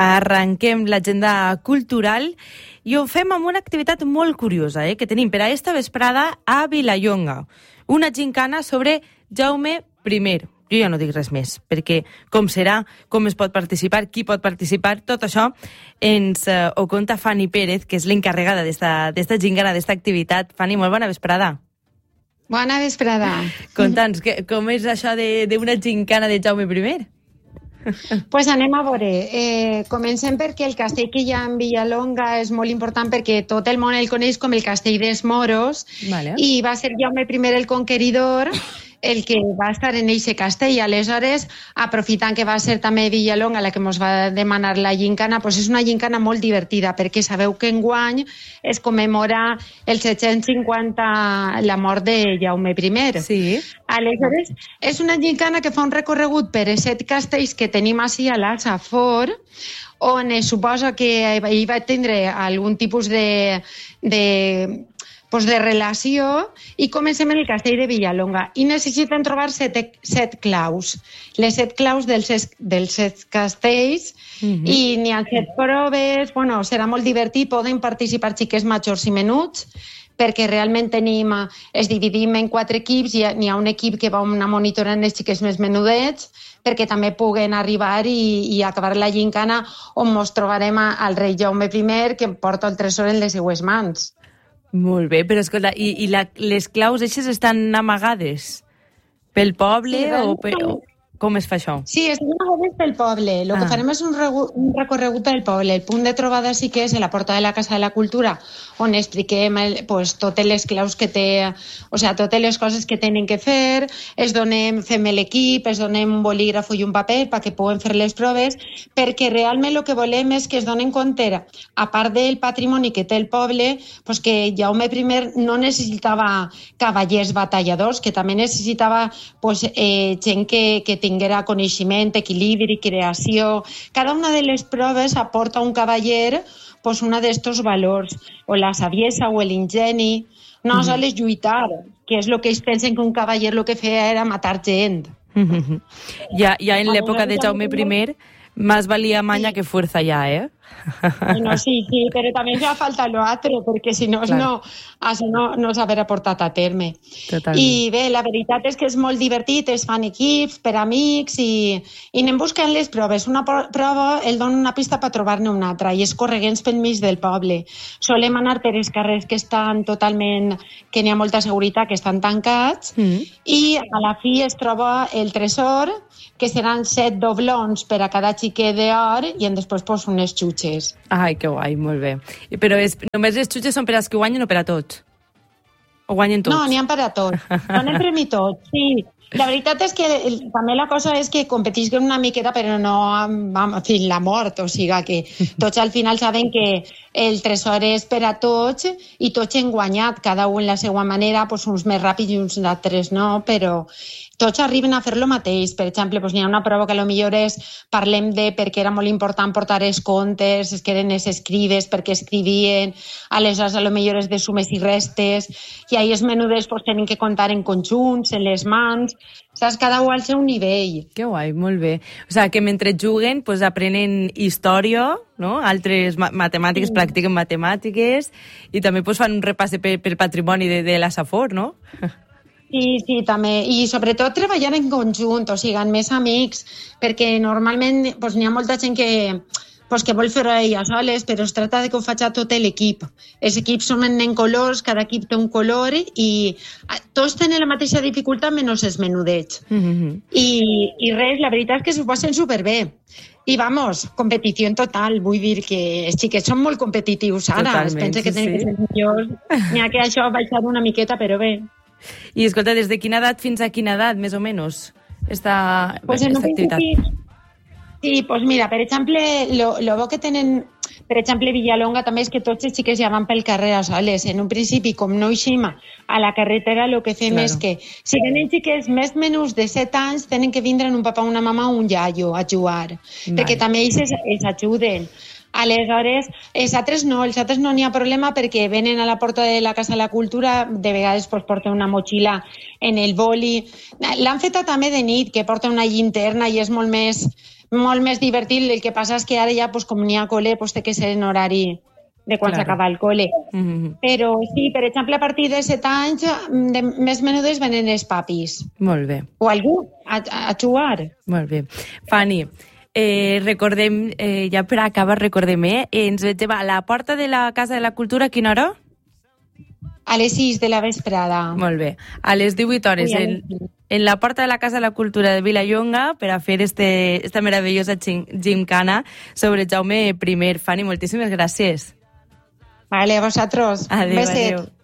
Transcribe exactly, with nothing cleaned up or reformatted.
Arrenquem l'agenda cultural i ho fem amb una activitat molt curiosa eh, que tenim per a esta vesprada a Vilallonga. Una gincana sobre Jaume primer. Jo ja no dic res més, perquè com serà, com es pot participar, qui pot participar, tot això ens eh, ho conta Fanny Pérez, que és l'encarregada d'esta gincana, d'esta activitat. Fanny, molt bona vesprada. Bona vesprada. Conta'ns, com és això d'una gincana de Jaume primer? Pues anem a veure. Eh, comencem perquè el castell que hi ha en Vilallonga és molt important perquè tot el món el coneix com el castell dels moros. Vale. I va ser Jaume primer el conqueridor el que va estar en eixe castell. Aleshores, aprofitant que va ser també Vilallonga la que ens va demanar la gincana, pues és una gincana molt divertida perquè sabeu que enguany es commemora el set-cents cinquanta la mort de Jaume primer. Sí. Aleshores, és una gincana que fa un recorregut per set castells que tenim així a la Safor, on es suposa que hi va tindre algun tipus de... de pues de relació, i comencem en el castell de Vilallonga. I necessiten trobar set, set claus. Les set claus dels, dels set castells, mm-hmm. i n'hi ha set proves. Bueno, serà molt divertit, poden participar xiques majors i menuts, perquè realment tenim, es dividim en quatre equips, i n'hi ha un equip que va anar monitorant les xiques més menudets, perquè també puguen arribar i, i acabar la gincana, on ens trobarem al rei Jaume primer, que porta el tresor en les seues mans. Molt bé, però escolta, i, i la, les claus eixes estan amagades pel poble sí, o, per, o com es fa això? Sí, estan amagades pel poble. El ah. que farem és un, regu, un recorregut pel poble. El punt de trobada sí que és a la porta de la Casa de la Cultura, on expliquem el, pues, totes les claus que té, o sigui, totes les coses que tenen que fer, es donem, fem l'equip, es donem un bolígraf i un paper perquè puguen fer les proves, perquè realment el que volem és que es donen compte, a part del patrimoni que té el poble, pues que Jaume primer no necessitava cavallers batalladors, que també necessitava pues, eh, gent que, que tinguera coneixement, equilibri, creació. Cada una de les proves aporta un cavaller pues una d'estos valors, o la saviesa o l'ingeni, no mm-hmm. sols lluitar, que és el que ells pensen que un cavaller el que feia era matar gent. Mm-hmm. Ja, ja en l'època de Jaume primer, más valia manya sí. que fuerza ja, eh? Bueno, sí, sí, però també ja falta l'altre, perquè si no, no, això no, no s'haver portat a terme. Totalment. I bé, la veritat és que és molt divertit, es fan equips per amics i, i anem buscant les proves. Una prova el dona una pista per trobar-ne una altra, i és correguents pel mig del poble. Solem anar per els carrers que estan totalment, que n'hi ha molta seguretat, que estan tancats, mm. i a la fi es troba el tresor, que seran set doblons per a cada xiquet d'or, i en després pues, unes xutxes. Ai, que guai, molt bé. Però és, només les xutxes són per als que guanyen o per a tots? O guanyen tots? No, n'hi ha per a tots. Donen premi tots, sí. La veritat és que també la cosa és que competisquen una miqueta, però no amb, fins la mort, o sigui que tots al final saben que el tresor és per a tots i tots hem guanyat, cada un la seva manera, doncs uns més ràpids i uns altres no, però tots arriben a fer lo mateix. Per exemple, doncs n'hi ha una prova que potser és, parlem de perquè era molt important portar els contes, es que eren els escribes, perquè escrivien, aleshores potser és de sumes i restes, i ahir els menudes doncs, tenen que comptar en conjunts, en les mans, saps? Cada un al seu nivell. Que guai, molt bé. O sigui, que mentre juguen pues, aprenen història, no? Altres ma matemàtiques, sí. practiquen matemàtiques, i també pues, fan un repàs per, per patrimoni de, de la Safor, no? Sí, sí, també. I sobretot treballar en conjunt, o sigui, amb més amics, perquè normalment pues, n'hi ha molta gent que, pues, que vol fer-ho a ella soles, però es tracta de que ho faci tot l'equip. Els equips són en colors, cada equip té un color i tots tenen la mateixa dificultat menys els menudets. Mm-hmm. I, I res, la veritat és que s'ho passen superbé. I vamos, competició en total, vull dir que els xiquets són molt competitius ara, totalment, es pensa que sí, tenen sí. que ser millors, n'hi ha que això ha baixat una miqueta, però bé. I escolta, des de quina edat fins a quina edat, més o menys, esta, pues esta activitat? Sí, sí, pues mira, per exemple, lo, lo bo que tenen, per exemple, Vilallonga també és que tots els xiques ja van pel carrer a soles. En un principi, com no eixim a la carretera, el que fem claro. és que si venen xiques més menys de set anys, tenen que vindre un papa, una mama o un iaio a jugar, vale. perquè també ells es, es ajuden. Aleshores, els altres no, els altres no n'hi ha problema perquè venen a la porta de la Casa de la Cultura, de vegades pues, porten una motxilla en el boli. L'han feta també de nit, que porta una llinterna i és molt més molt més divertit. El que passa és que ara ja, pues, com n'hi ha col·le, pues, té que ser en horari de quan Claro. s'acaba el col·le. Mhm. Però sí, per exemple, a partir de set anys, de més menudes venen els papis. Molt bé, O algú a, a jugar. molt bé. Fanny, eh, recordem, eh, ja per acabar, recordem, eh, ens veiem a la porta de la Casa de la Cultura, a quina hora? A les sis de la vesprada. Molt bé. A les divuit hores, Ui, a en, les sis. en la porta de la Casa de la Cultura de Vilallonga, per a fer este, esta meravellosa gim- gimcana sobre Jaume I. Fanny, moltíssimes gràcies. Vale, a vosaltres. Adéu, Beset. adéu.